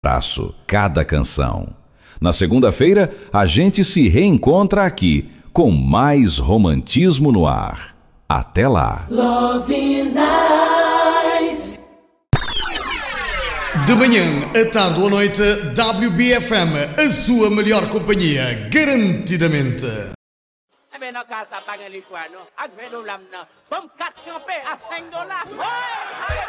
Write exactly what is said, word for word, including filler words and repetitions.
abraço, cada canção. Na segunda-feira, a gente se reencontra aqui, com mais romantismo no ar. Até lá. Love Night. De manhã, à tarde ou à noite, W B F M, a sua melhor companhia, garantidamente. Mais dans le cas, ça n'a pas de choix, non? Avec le lam, non. Comme quatre campés à cinq dollars.